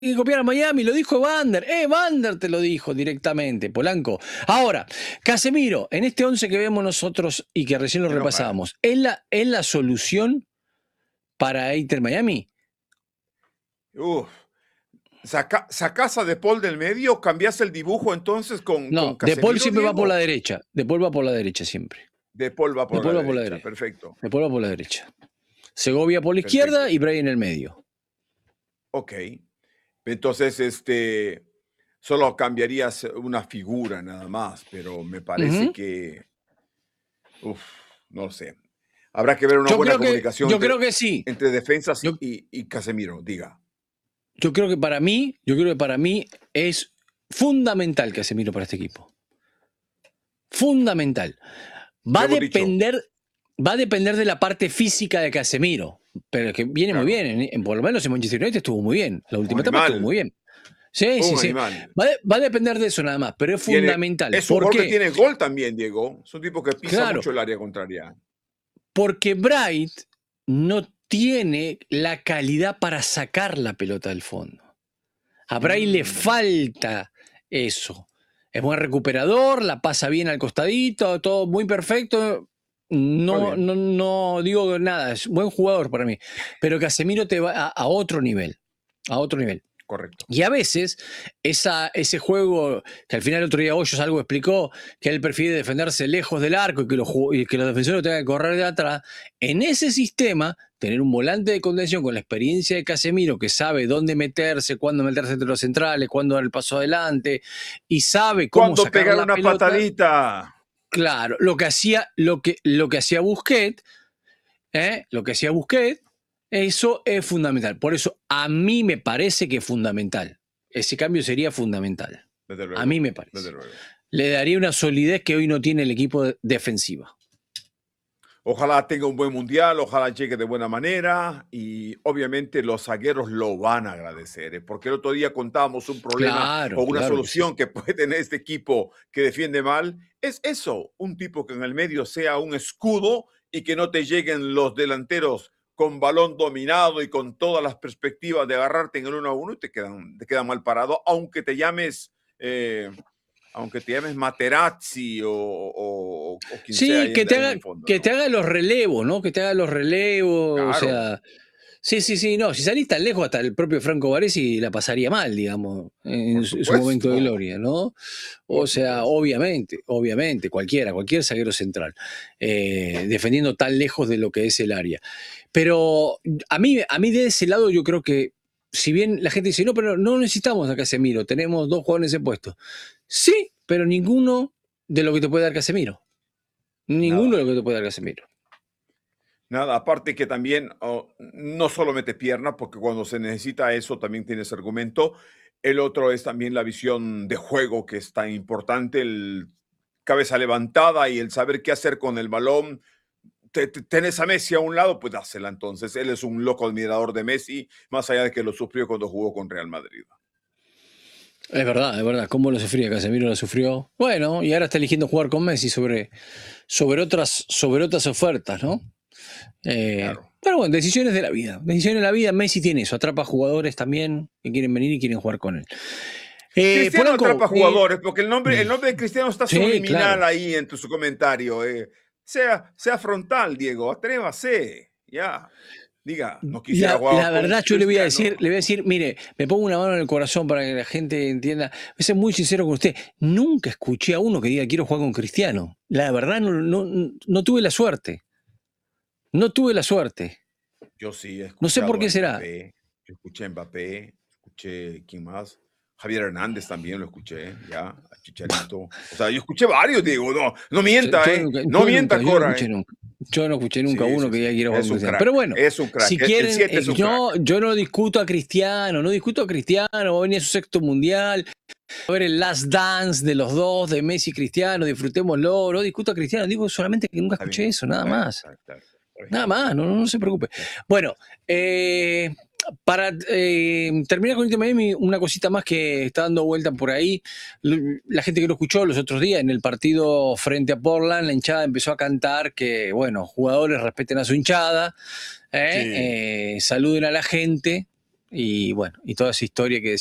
que copiar a Miami, lo dijo Evander. Evander te lo dijo directamente, Polanco. Ahora, Casemiro, en este 11 que vemos nosotros y que recién lo repasábamos, ¿es la solución para Inter Miami? ¿Sacás a De Paul del medio? ¿Cambiás el dibujo entonces con No, Casemiro, De Paul siempre Diego? va por la derecha. De Paul va por la derecha siempre. De Paul va por la derecha, perfecto. De Paul va por la derecha. Segovia por la izquierda y Bray en el medio. Ok. Entonces, solo cambiarías una figura nada más, pero me parece que... no lo sé. Habrá que ver una buena comunicación creo que sí. entre defensas y Casemiro, diga. Yo creo que para mí es fundamental Casemiro para este equipo. Fundamental. Va a depender de la parte física de Casemiro, pero que viene muy bien. Por lo menos en Manchester United estuvo muy bien. La última etapa estuvo muy bien. Sí. Va a depender de eso nada más, pero es fundamental. Es un gol que tiene gol también, Diego. Es un tipo que pisa mucho el área contraria. Porque Bright no tiene la calidad para sacar la pelota del fondo. A Bright le falta eso. Es buen recuperador, la pasa bien al costadito, todo muy perfecto. No digo nada, es buen jugador para mí. Pero Casemiro te va a otro nivel. A otro nivel. Correcto. Y a veces ese juego, que al final el otro día Hoyos algo explicó, que él prefiere defenderse lejos del arco y que los defensores tengan que correr de atrás, en ese sistema, tener un volante de contención con la experiencia de Casemiro, que sabe dónde meterse, cuándo meterse entre los centrales, cuándo dar el paso adelante, y sabe cómo sacar pegar la una pelota. Patadita. Claro, lo que hacía Busquets, eso es fundamental. Por eso a mí me parece que es fundamental. Ese cambio sería fundamental. Desde luego, a mí me parece. Le daría una solidez que hoy no tiene el equipo defensiva. Ojalá tenga un buen mundial, ojalá llegue de buena manera y obviamente los zagueros lo van a agradecer, porque el otro día contábamos un problema o una solución que puede tener este equipo que defiende mal. Es eso, un tipo que en el medio sea un escudo y que no te lleguen los delanteros con balón dominado y con todas las perspectivas de agarrarte en el 1-1 y te quedan mal parado, aunque te llames Materazzi o quien sea ahí en el fondo. Que te haga los relevos, ¿no? Que te haga los relevos, claro. O sea... Sí, no, si salís tan lejos hasta el propio Franco Baresi la pasaría mal, digamos, en su momento de gloria, ¿no? O sea, obviamente, cualquier zaguero central, defendiendo tan lejos de lo que es el área. Pero a mí de ese lado yo creo que, si bien la gente dice, no, pero no necesitamos a Casemiro, tenemos 2 jugadores en puesto. Sí, pero ninguno de lo que te puede dar Casemiro. Ninguno de lo que te puede dar Casemiro. Nada, aparte que también no solo mete pierna, porque cuando se necesita eso también tienes argumento. El otro es también la visión de juego, que es tan importante, el cabeza levantada y el saber qué hacer con el balón. Tenés a Messi a un lado, pues dásela entonces. Él es un loco admirador de Messi, más allá de que lo sufrió cuando jugó con Real Madrid. Es verdad. ¿Cómo lo sufría? Casemiro lo sufrió. Bueno, y ahora está eligiendo jugar con Messi sobre otras ofertas, ¿no? Claro. Pero bueno, decisiones de la vida. Messi tiene eso, atrapa jugadores también que quieren venir y quieren jugar con él. Cristiano atrapa jugadores, porque el nombre de Cristiano está subliminal ahí en su comentario. Sea frontal, Diego, atrévase. Ya. Diga, no quisiera jugar. La verdad, yo le voy a decir, mire, me pongo una mano en el corazón para que la gente entienda. Voy a ser muy sincero con usted. Nunca escuché a uno que diga quiero jugar con Cristiano. La verdad, no tuve la suerte. No tuve la suerte. Yo sí, no sé por qué será. Yo escuché a Mbappé, escuché ¿quién más? Javier Hernández también lo escuché, ya, a Chicharito. O sea, yo escuché varios, Diego, no mienta, no mienta, Cora. Yo no escuché nunca uno que diga quiero jugar con Cristiano. Pero bueno, es un crack. Si quieren, yo no discuto a Cristiano, va a venir a su 6º mundial, a ver el Last Dance de los dos, de Messi y Cristiano, disfrutémoslo, no discuto a Cristiano, digo solamente que nunca escuché eso, nada más. Nada más, no se preocupe. Bueno, para terminar con Inter Miami, una cosita más que está dando vuelta por ahí. La gente que lo escuchó los otros días en el partido frente a Portland, la hinchada empezó a cantar que, bueno, jugadores respeten a su hinchada, saluden a la gente. Y bueno, y toda esa historia que